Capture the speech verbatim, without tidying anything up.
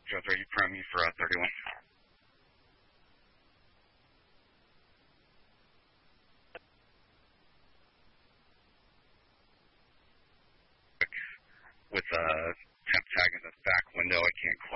Joe's, are you prime me for uh, thirty-one? With uh, temp tag in the back window, I can't